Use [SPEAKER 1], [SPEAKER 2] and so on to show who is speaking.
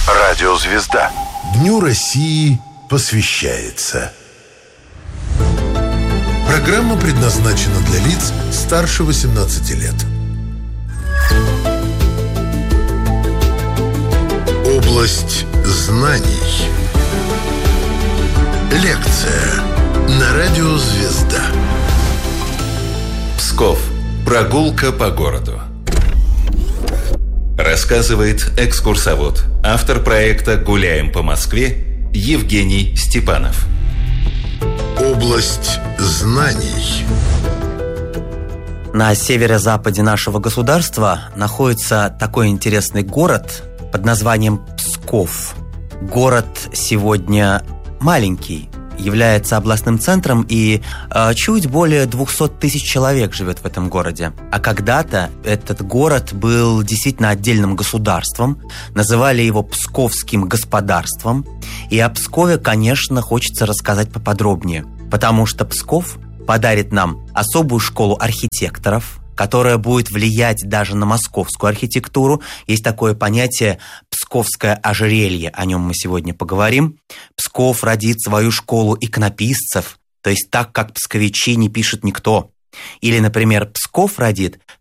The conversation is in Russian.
[SPEAKER 1] Радиозвезда. Дню России посвящается. Программа предназначена для лиц старше 18 лет. Область знаний. Лекция на Радиозвезда.
[SPEAKER 2] Псков. Прогулка по городу. Рассказывает экскурсовод, автор проекта «Гуляем по Москве» Евгений Степанов.
[SPEAKER 1] Область знаний.
[SPEAKER 3] На северо-западе нашего государства находится такой интересный город под названием Псков. Город сегодня маленький, является областным центром, и чуть более 200 тысяч человек живет в этом городе. А когда-то этот город был действительно отдельным государством, называли его Псковским господарством, и о Пскове, конечно, хочется рассказать поподробнее, потому что Псков подарит нам особую школу архитекторов, которая будет влиять даже на московскую архитектуру. Есть такое понятие «псковское ожерелье», о нем мы сегодня поговорим. Псков родит свою школу иконописцев, то есть так, как псковичи не пишет никто. Или, например, Псков родит